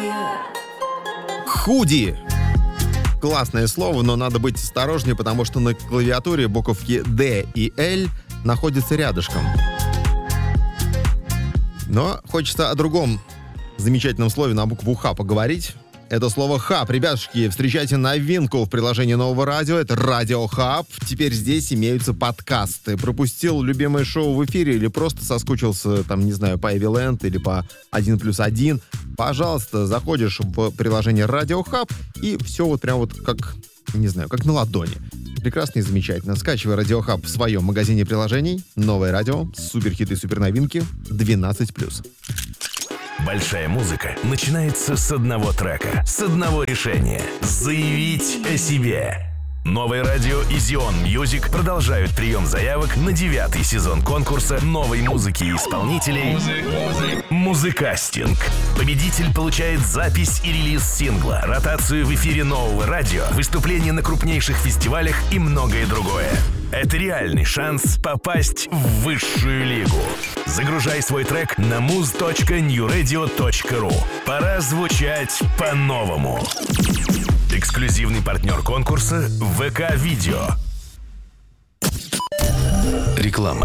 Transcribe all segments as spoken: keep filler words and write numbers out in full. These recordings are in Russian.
Худи. Классное слово, но надо быть осторожнее, потому что на клавиатуре буковки D и L находятся рядышком. Но хочется о другом замечательном слове на букву Х поговорить. Это слово «хаб». Ребятушки, встречайте новинку в приложении нового радио. Это Радио Хаб. Теперь здесь имеются подкасты. Пропустил любимое шоу в эфире или просто соскучился, там, не знаю, по Эви Ленд или по один плюс один. Пожалуйста, заходишь в приложение Радио Хаб, и все вот прям вот как, не знаю, как на ладони. Прекрасно и замечательно. Скачивай Радио Хаб в своем магазине приложений. Новое радио, суперхиты, суперновинки, двенадцать плюс. Большая музыка начинается с одного трека, с одного решения – заявить о себе. Новое радио и Зион Music продолжают прием заявок на девятый сезон конкурса новой музыки и исполнителей «Музыкастинг». Победитель получает запись и релиз сингла, ротацию в эфире нового радио, выступления на крупнейших фестивалях и многое другое. Это реальный шанс попасть в высшую лигу. Загружай свой трек на муз точка нью радио точка ру. Пора звучать по-новому. Эксклюзивный партнер конкурса ВК Видео. Реклама.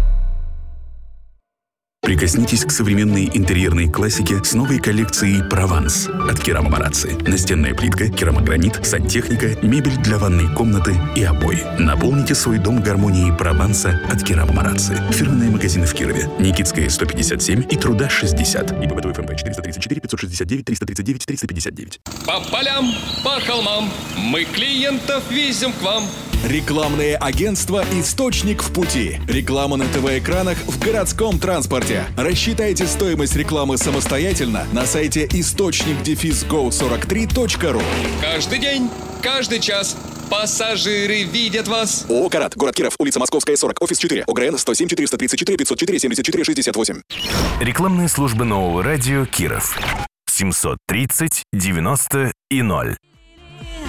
Прикоснитесь к современной интерьерной классике с новой коллекцией «Прованс» от Керама Марацци. Настенная плитка, керамогранит, сантехника, мебель для ванной комнаты и обои. Наполните свой дом гармонией Прованса от Керама Марацци. Фирменные магазины в Кирове. Никитская, сто пятьдесят семь и Труда, шестьдесят. И ПБТ ФМП четыреста тридцать четыре пятьсот шестьдесят девять триста тридцать девять триста пятьдесят девять. По полям, по холмам, мы клиентов везем к вам. Рекламное агентство «Источник в пути». Реклама на ТВ-экранах в городском транспорте. Рассчитайте стоимость рекламы самостоятельно на сайте источник дефис гоу сорок три точка ру. Каждый день, каждый час пассажиры видят вас. ООО «Карат», город Киров, улица Московская, сорок, офис четыре, ОГРН сто семь четыреста тридцать четыре пятьсот четыре семьдесят четыре шестьдесят восемь. Рекламная служба нового радио Киров. семьсот тридцать девяносто и ноль.